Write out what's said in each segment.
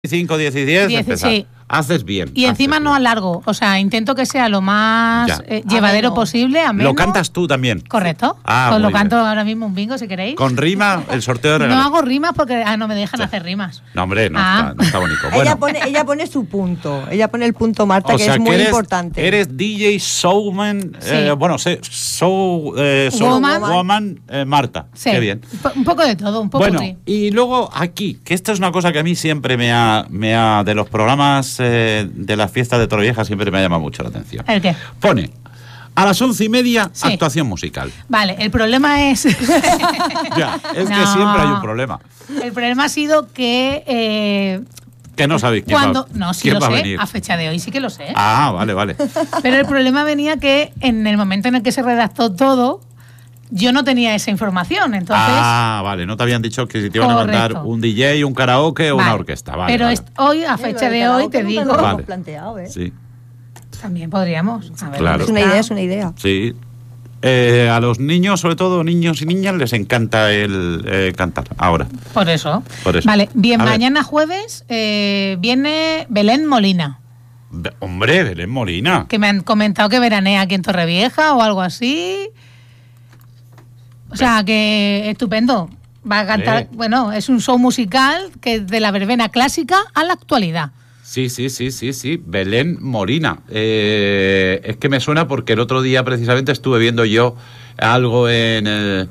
5, 10 y 10, empezar. Sí. Haces bien. Y encima no alargo, o sea, intento que sea lo más llevadero posible, ameno. ¿Lo cantas tú también? Correcto. Ah, Pues lo muy canto bien. ahora mismo un bingo, si queréis. ¿Con rima el sorteo de regalos? No hago rimas porque no me dejan hacer rimas. No, hombre, no está bonito. Bueno. Ella pone su punto. Ella pone el punto, Marta, O que sea, es muy eres, importante. Eres DJ Showman, Sí. Woman, Marta. Sí. Qué bien. Un poco de todo, un poco Bueno, de... y luego aquí, que esto es una cosa que a mí siempre me ha de los programas de las fiestas de Torrevieja siempre me ha llamado mucho la atención. ¿El qué? Pone, a las 11:30, Sí. actuación musical. Vale, el problema es... Ya, es que No. siempre hay un problema. El problema ha sido que... Que no sabéis quién sí lo va a sé, venir. a fecha de hoy sí que lo sé. Ah, vale. Pero el problema venía que en el momento en el que se redactó todo, yo no tenía esa información, entonces... Ah, vale, no te habían dicho que si te iban a mandar Correcto. un DJ, un karaoke o Vale. una orquesta. Vale, Pero vale. Hoy, a fecha de hoy, te digo... Lo hemos Vale. planteado, ¿eh? Sí, También podríamos. A ver, Claro. ¿dónde Es una está? idea. sí. A los niños, sobre todo niños y niñas, les encanta el cantar. Ahora. Por eso. Por eso. Vale, bien, A ver. mañana jueves viene Belén Molina, Hombre, Belén Molina. que me han comentado que veranea aquí en Torrevieja o algo así. O sea, que estupendo. Va a cantar, bueno, es un show musical que de la verbena clásica a la actualidad. Sí. Belén Molina. Es que me suena porque el otro día precisamente estuve viendo yo algo en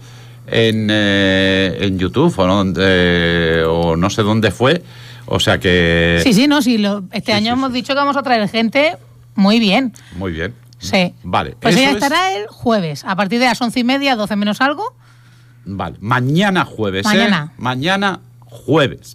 YouTube o no sé dónde fue. O sea que... Sí, este Sí, año sí, hemos sí. dicho que vamos a traer gente muy bien. Muy bien. Sí. Vale. Pues eso ella es- estará el jueves, a partir de las 11:30, 12 menos algo. Vale. Mañana jueves. Mañana. Mañana jueves.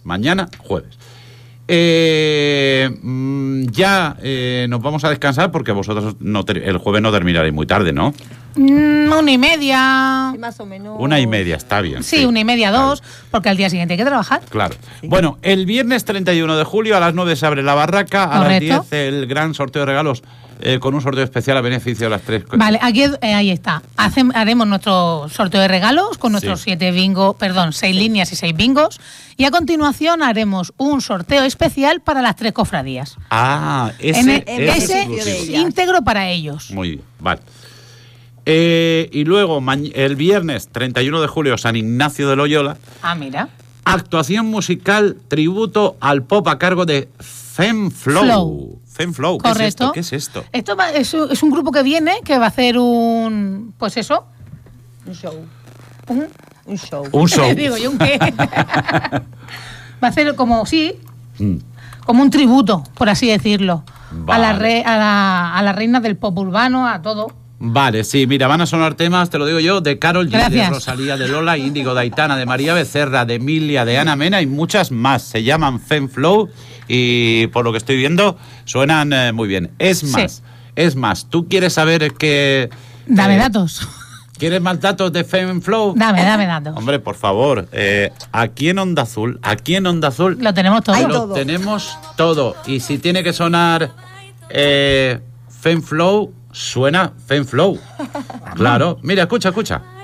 Ya nos vamos a descansar porque vosotros el jueves no terminaréis muy tarde, ¿no? 1:30. Sí, más o menos. 1:30, está bien. Sí, 1:30, 2, porque al día siguiente hay que trabajar. Claro. Bueno, el viernes 31 de julio a las 9 se abre la barraca, a Correcto. las 10 el gran sorteo de regalos con un sorteo especial a beneficio de las tres. Vale, aquí ahí está. Haremos nuestro sorteo de regalos con nuestros 6 líneas y 6 bingos. Y a continuación haremos un sorteo especial para las 3 cofradías. Ah, Ese ese exclusivo. de ellas. íntegro para ellos. Muy bien, vale. Y luego el viernes 31 de julio San Ignacio de Loyola, Ah, mira. actuación musical tributo al pop a cargo de Femflow. Femflow, ¿qué es Correcto. esto? ¿Qué es esto? Esto es un grupo que viene, que va a hacer un... Pues eso. Un show. Un show. Un show. Digo yo, ¿un qué? Va a hacer como, Mm. como un tributo, por así decirlo. Vale. A la reina del pop urbano, a todo. Vale, sí, mira, van a sonar temas, te lo digo yo, de Karol G, de Gracias. Rosalía, de Lola, Índigo, de Aitana, de María Becerra, de Emilia, de Ana Mena y muchas más. Se llaman Femflow y por lo que estoy viendo suenan muy bien. Es más, ¿tú quieres saber que... Dame datos. ¿Quieres más datos de Femflow? Dame datos. Hombre, por favor, aquí en Onda Azul, Lo tenemos todo. Hay lo todo. tenemos todo. Y si tiene que sonar Femflow, suena Femflow. Claro, mira, escucha.